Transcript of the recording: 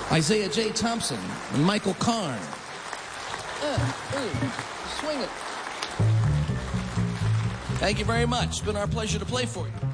Isaiah J. Thompson and Michael Karn. Swing it. Thank you very much. It's been our pleasure to play for you.